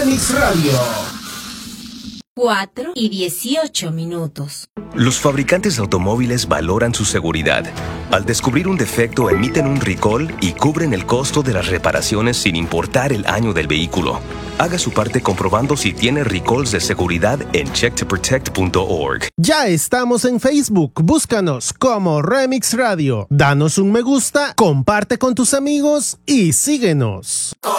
Remix Radio. 4:18. Los fabricantes de automóviles valoran su seguridad. Al descubrir un defecto, emiten un recall y cubren el costo de las reparaciones sin importar el año del vehículo. Haga su parte comprobando si tiene recalls de seguridad en checktoprotect.org. Ya estamos en Facebook. Búscanos como Remix Radio. Danos un me gusta, comparte con tus amigos y síguenos.